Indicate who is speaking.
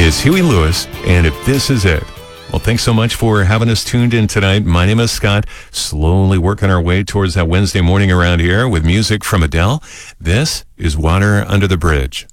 Speaker 1: is Huey Lewis, and If This Is It. Well, thanks so much for having us tuned in tonight. My name is Scott, slowly working our way towards that Wednesday morning around here with music from Adele. This is Water Under the Bridge.